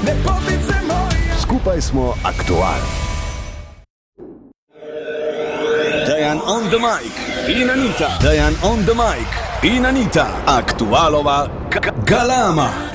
lepotice moje. Skupaj smo aktualni. Dejan on the mic in Anita. Dejan on the mic in Anita. Aktualova galama.